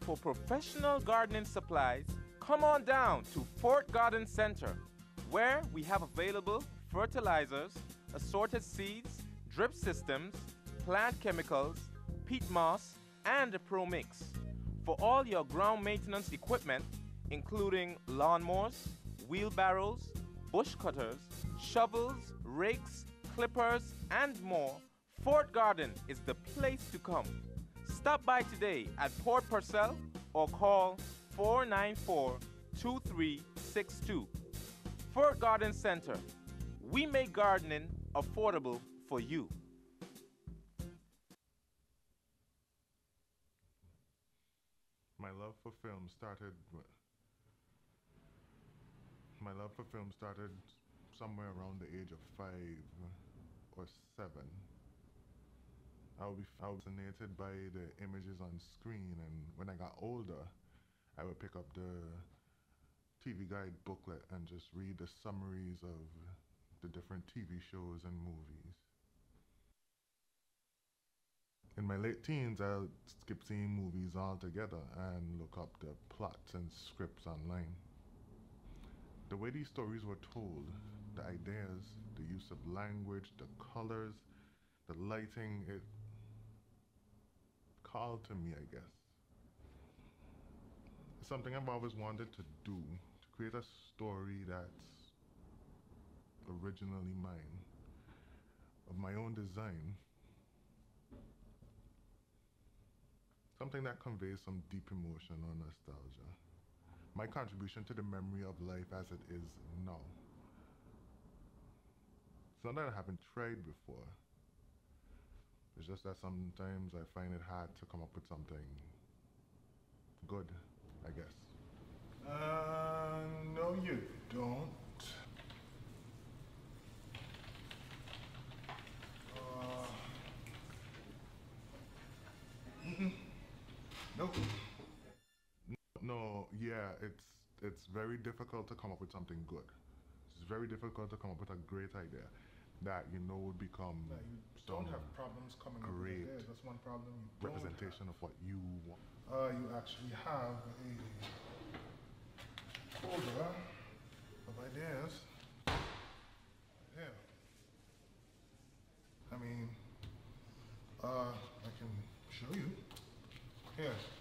For professional gardening supplies, come on down to Fort Garden Center, where we have available fertilizers, assorted seeds, drip systems, plant chemicals, peat moss, and a Pro Mix. For all your ground maintenance equipment, including lawnmowers, wheelbarrows, bush cutters, shovels, rakes, clippers, and more, Fort Garden is the place to come. Stop by today at Port Purcell or call 494-2362. Fort Garden Center. We make gardening affordable for you. My love for film started somewhere around the age of 5 or 7. I was fascinated by the images on screen, and when I got older, I would pick up the TV guide booklet and just read the summaries of the different TV shows and movies. In my late teens, I'll skip seeing movies altogether and look up the plots and scripts online. The way these stories were told, the ideas, the use of language, the colors, the lighting, it called to me, I guess. It's something I've always wanted to do, to create a story that's originally mine, of my own design. Something that conveys some deep emotion or nostalgia. My contribution to the memory of life as it is now. It's not that I haven't tried before. It's just that sometimes I find it hard to come up with something good, I guess. No you don't. Nope. No, yeah, it's very difficult to come up with something good. It's very difficult to come up with a great idea that you know would become you don't have problems coming up with great ideas. That's one problem you don't representation have. of what you want. You actually have a folder of ideas. Yeah. I mean, I can show you. Here.